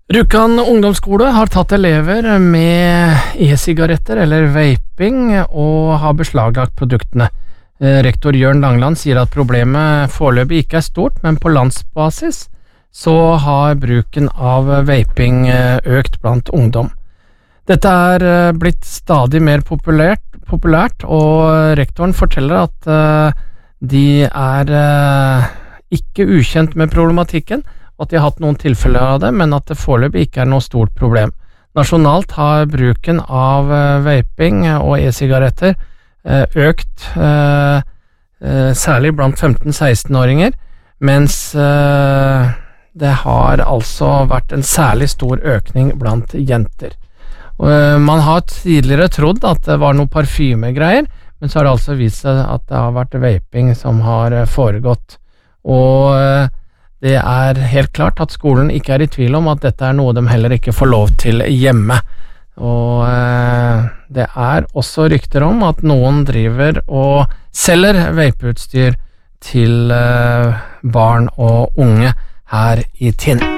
Rjukan ungdomsskole har tatt elever med e-sigaretter eller vaping og har beslaglagt produktene. Rektor Jørn Langland sier at problemet foreløpig ikke er stort, men på landsbasis så har bruken av vaping økt blant ungdom. Dette er blitt stadig mer populært, og rektoren forteller at de er ikke ukjent med problematikken, og at de har hatt noen tilfeller av det, men at det foreløpig ikke er noe stort problem. Nasjonalt har bruken av vaping og e-sigaretter økt, særlig blant 15-16-åringer, mens det har altså vært en særlig stor økning blant jenter. Man har tidligere trodd at det var noe parfymegreier, men så har det altså vist seg at det har vært vaping som har foregått, og det er helt klart at skolen ikke er i tvil om at dette er noe de heller ikke får lov til hjemme. Og det er også rykter om at noen driver og selger vapeutstyr til barn og unge her i Tinn.